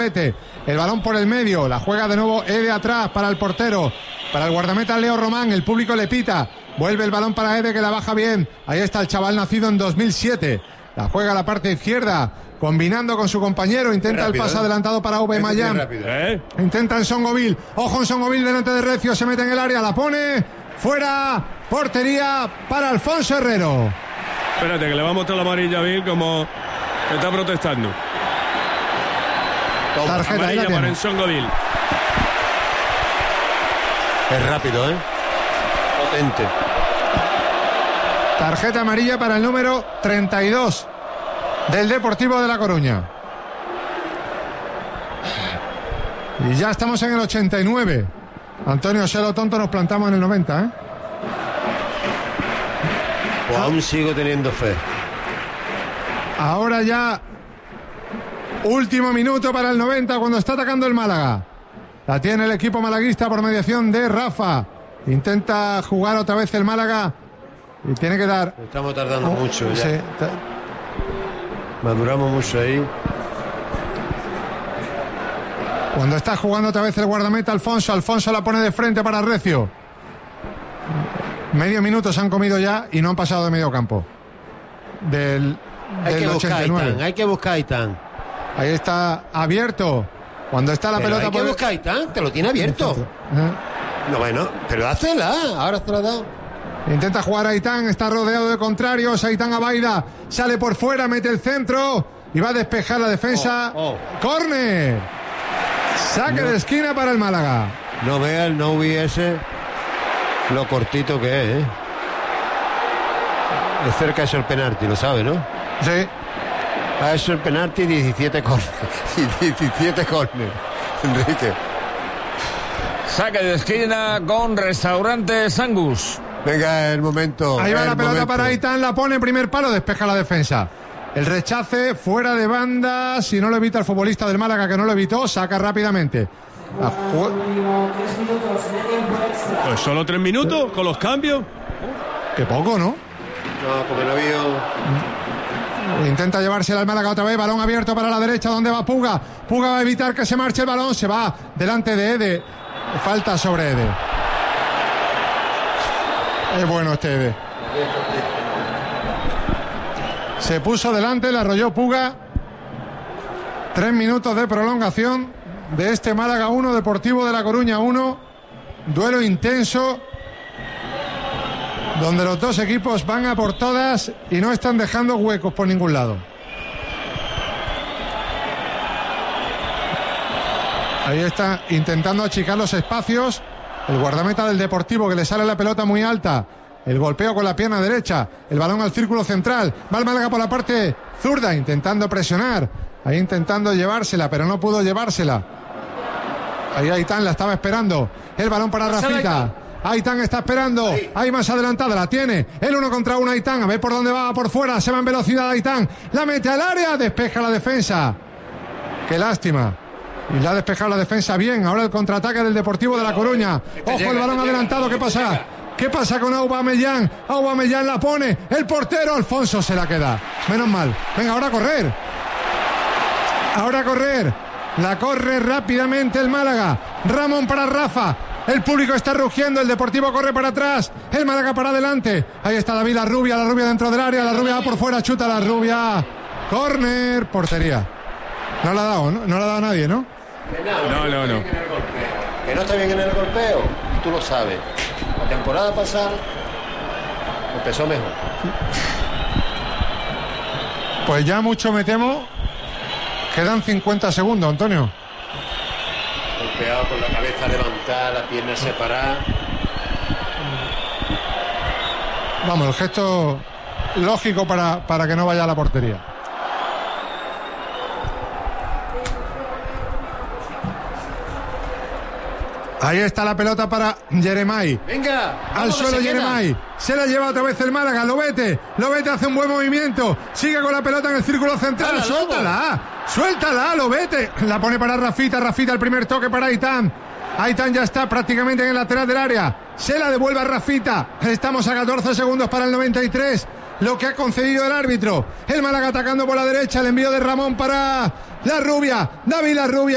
El balón por el medio, la juega de nuevo Ede atrás para el portero, para el guardameta Leo Román, el público le pita, vuelve el balón para Ede que la baja bien, ahí está el chaval nacido en 2007, la juega a la parte izquierda, combinando con su compañero, intenta rápido, el pase adelantado para Aubameyang, intenta en Songoville, ojo en Songoville delante de Recio, se mete en el área, la pone, fuera, portería para Alfonso Herrero. Espérate que le va a mostrar la amarilla a Bill como está protestando. Tarjeta amarilla para Nsongoville. Es rápido, potente. Tarjeta amarilla para el número 32 del Deportivo de La Coruña. Y ya estamos en el 89. Antonio, Selo tonto, nos plantamos en el 90, Pues aún sigo teniendo fe. Ahora ya último minuto para el 90 cuando está atacando el Málaga. La tiene el equipo malaguista por mediación de Rafa. Intenta jugar otra vez el Málaga y tiene que dar... Estamos tardando mucho ya. Sí, maduramos mucho ahí. Cuando está jugando otra vez el guardameta Alfonso la pone de frente para Recio. Medio minuto se han comido ya y no han pasado de medio campo. Del 89. Hay que buscar a Aitán. Ahí está abierto. Cuando está la pelota... Hay que buscar a Aitán, te lo tiene abierto. No, bueno, pero hácela, ahora te lo ha dado. Intenta jugar Aitán, está rodeado de contrarios. Aitán Abaida sale por fuera, mete el centro y va a despejar la defensa. ¡Córner! Saque de esquina para el Málaga. No vea el no hubiese lo cortito que es, De cerca es el penalti, lo sabe, ¿no? Sí. Ha hecho el penalti 17 córner. 17 córner. Enrique. Saque de esquina con Restaurantes Angus. Venga, el momento. Ahí va la pelota para Aitán, la pone en primer palo, despeja la defensa. El rechace fuera de banda, si no lo evita el futbolista del Málaga, que no lo evitó, saca rápidamente. Pues solo 3 minutos con los cambios. Qué poco, ¿no? No, porque no vio. Intenta llevársela al Málaga otra vez, balón abierto para la derecha, donde va Puga. Puga va a evitar que se marche el balón, se va delante de Ede. Falta sobre Ede. Es bueno este Ede. Se puso delante, le arrolló Puga. 3 minutos de prolongación de este Málaga 1, Deportivo de La Coruña 1. Duelo intenso, donde los dos equipos van a por todas y no están dejando huecos por ningún lado. Ahí está intentando achicar los espacios el guardameta del Deportivo, que le sale la pelota muy alta. El golpeo con la pierna derecha, el balón al círculo central, va el Málaga por la parte zurda intentando presionar, ahí intentando llevársela, pero no pudo llevársela. Ahí Aitán la estaba esperando, el balón para Rafita. Aitán está esperando, ahí más adelantada, la tiene, el 1 contra 1 Aitán, a ver por dónde va, por fuera, se va en velocidad Aitán, la mete al área, despeja la defensa. Qué lástima. Y la ha despejado la defensa bien, ahora el contraataque del Deportivo de La Coruña. Ojo, el balón adelantado, ¿qué pasa? ¿Qué pasa con Aubameyang? Aubameyang la pone, el portero Alfonso se la queda. Menos mal. Venga, ahora a correr. Ahora a correr. La corre rápidamente el Málaga. Ramón para Rafa. El público está rugiendo, el Deportivo corre para atrás, el Málaga para adelante. Ahí está David, la rubia dentro del área, la rubia va por fuera, chuta la rubia. Córner, portería. No la ha dado, ¿no? No la ha dado a nadie, ¿no? No. Que no está bien en el golpeo, tú lo sabes. La temporada pasada empezó mejor. Pues ya mucho me temo. Quedan 50 segundos, Antonio. Golpeado con la cabeza levantada, la pierna separada. Vamos, el gesto lógico para que no vaya a la portería. Ahí está la pelota para Jeremai. Venga, al suelo Jeremai. Se la lleva otra vez el Málaga. Lobete hace un buen movimiento. Sigue con la pelota en el círculo central. Suéltala, Lobete. La pone para Rafita. El primer toque para Aitán. Aitán ya está prácticamente en el lateral del área. Se la devuelve a Rafita. Estamos a 14 segundos para el 93. Lo que ha concedido el árbitro. El Málaga atacando por la derecha. El envío de Ramón para la rubia. David, la rubia.